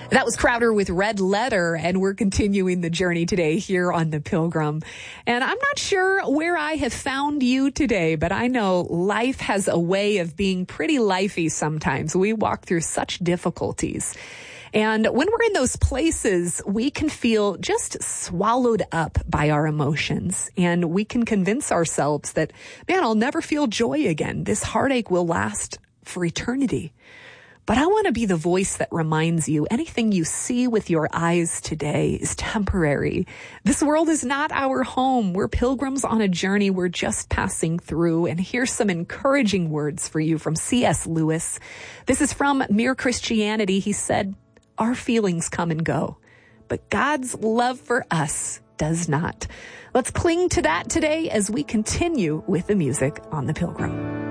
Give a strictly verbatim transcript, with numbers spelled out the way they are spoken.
That was Crowder with Red Letter, and we're continuing the journey today here on The Pilgrim. And I'm not sure where I have found you today, but I know life has a way of being pretty lifey sometimes. We walk through such difficulties. And when we're in those places, we can feel just swallowed up by our emotions. And we can convince ourselves that, man, I'll never feel joy again. This heartache will last for eternity. But I want to be the voice that reminds you anything you see with your eyes today is temporary. This world is not our home. We're pilgrims on a journey we're just passing through. And here's some encouraging words for you from C S Lewis. This is from Mere Christianity. He said, "Our feelings come and go, but God's love for us does not." Let's cling to that today as we continue with the music on The Pilgrim.